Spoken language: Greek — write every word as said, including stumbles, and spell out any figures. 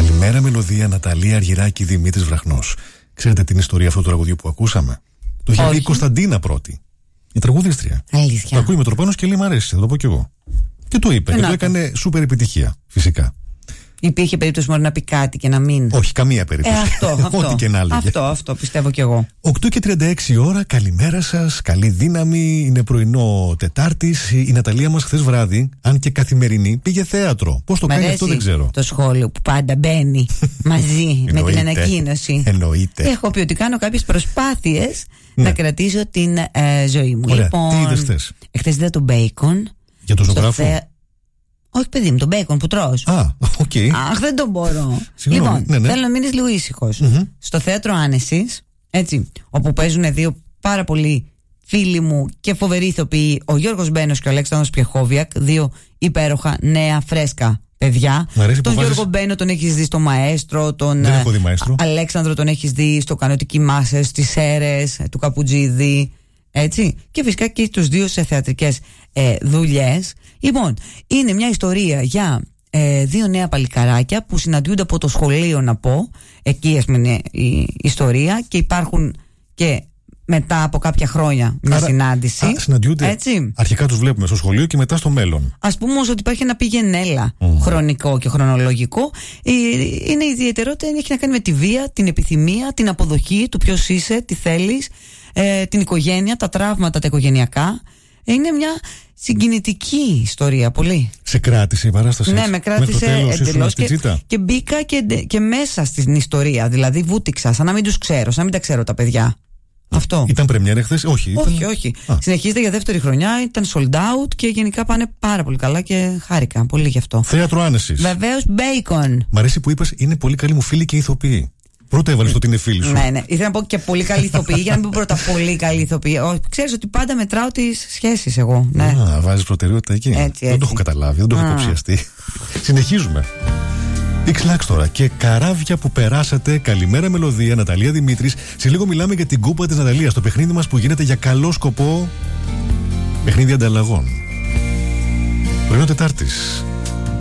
Καλημέρα μελωδία, Ναταλία Αργυράκη, Δημήτρης Βραχνός. Ξέρετε την ιστορία αυτού του τραγουδιού που ακούσαμε? Το είχε πει η Κωνσταντίνα πρώτη, η τραγουδίστρια. Αλήθεια. Το ακούει με τροπάνος και λέει μ' αρέσει, θα το πω κι εγώ. Και το είπε, και το έκανε σούπερ επιτυχία, φυσικά. Υπήρχε περίπτωση μόνο να πει κάτι και να μην. Όχι, καμία περίπτωση. Ε, αυτό, αυτό. Ό,τι και να έλεγε. Αυτό, αυτό πιστεύω κι εγώ. οκτώ και τριάντα έξι ώρα, καλημέρα σας, καλή δύναμη. Είναι πρωινό Τετάρτης. Η Ναταλία μας χθες βράδυ, αν και καθημερινή, πήγε θέατρο. Πώς το κάνει αυτό δεν ξέρω. Το σχόλιο που πάντα μπαίνει μαζί με την ανακοίνωση. Εννοείται. Έχω πει ότι κάνω κάποιες προσπάθειες ναι. να κρατήσω την ε, ζωή μου. Ωραία. Λοιπόν, τι είδες χθες? Εχθές είδα τον Μπέικον. Για τον ζωγράφο? Θε... Όχι, παιδί μου, τον μπέικον που τρως. Α, οκ. Okay. Αχ, δεν τον μπορώ. Συγγνώμη, λοιπόν, ναι, ναι. θέλω να μείνεις λίγο ήσυχος. Mm-hmm. Στο θέατρο Άνεσης, έτσι, όπου παίζουν δύο πάρα πολλοί φίλοι μου και φοβεροί ηθοποιοί, ο Γιώργος Μπένος και ο Αλέξανδρος Πιεχόβιακ, δύο υπέροχα νέα φρέσκα παιδιά. Τον Γιώργο βάζεις... Μπένο τον έχεις δει στο Μαέστρο, τον δεν έχω δει Μαέστρο. Αλέξανδρο τον έχεις δει στο Κανωτική Μάσες, στις Σέρες του Καπουτζίδη. Έτσι. Και φυσικά και τους δύο σε θεατρικές ε, δουλειές. Λοιπόν, είναι μια ιστορία για ε, δύο νέα παλικαράκια που συναντιούνται από το σχολείο, να πω. Εκεί, ας πούμε, είναι η ιστορία. Και υπάρχουν και μετά από κάποια χρόνια μια Άρα, συνάντηση. Α, συναντιούνται. Έτσι. Αρχικά τους βλέπουμε στο σχολείο και μετά στο μέλλον. Ας πούμε όμως ότι υπάρχει ένα πηγενέλα mm. χρονικό και χρονολογικό. Είναι η ιδιαιτερότητα, έχει να κάνει με τη βία, την επιθυμία, την αποδοχή του ποιος είσαι, τι θέλεις. Ε, την οικογένεια, τα τραύματα τα οικογενειακά. Είναι μια συγκινητική ιστορία, πολύ. Σε κράτησε η παράσταση? Ναι, με κράτησε εντελώς και, και μπήκα και, και μέσα στην ιστορία. Δηλαδή βούτυξα, σαν να μην τους ξέρω, σαν να μην τα ξέρω τα παιδιά. Αυτό. Ήταν πρεμιέρα χθες? Όχι. Όχι, ήταν... όχι. Α. Συνεχίζεται για δεύτερη χρονιά, ήταν sold out και γενικά πάνε πάρα πολύ καλά και χάρηκα πολύ γι' αυτό. Θέατρο Άνεσης. Βεβαίως, Μπέικον. Μ' αρέσει που είπες, είναι πολύ καλή μου φίλη και ηθοποιή. Πρώτα έβαλες το ότι είναι φίλη σου. Ναι, ναι. Ήθελα να πω και πολύ καλή ηθοποιή, για να μην πω πρώτα πολύ καλή ηθοποιή. Ξέρεις ότι πάντα μετράω τις σχέσεις εγώ. Ναι. Α, βάζεις προτεραιότητα εκεί. Έτσι, έτσι. Δεν το έχω καταλάβει, δεν το έχω υποψιαστεί. Συνεχίζουμε. X-Lax τώρα και καράβια που περάσατε. Καλημέρα μελωδία, Ναταλία Δημήτρης. Σε λίγο μιλάμε για την κούπα της Ναταλίας, το παιχνίδι μας που γίνεται για καλό σκοπό. Παιχνίδι ανταλλαγών. Πρωινό Τετάρτης.